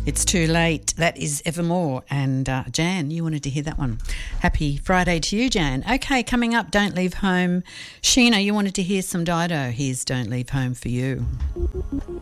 It's Too Late. That is Evermore. And Jan, you wanted to hear that one. Happy Friday to you, Jan. Okay, coming up, Don't Leave Home. Sheena, you wanted to hear some Dido. Here's Don't Leave Home for you.